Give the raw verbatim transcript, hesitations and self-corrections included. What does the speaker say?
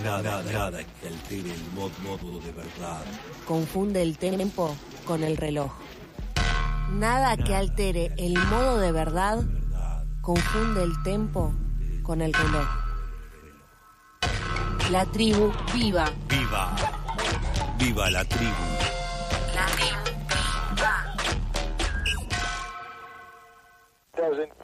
Nada, nada que altere el mod modo de verdad. Confunde el tiempo con el reloj. Nada que altere el modo de verdad confunde el tempo con el reloj. La tribu viva. ¡Viva! ¡Viva la tribu! La tribu viva.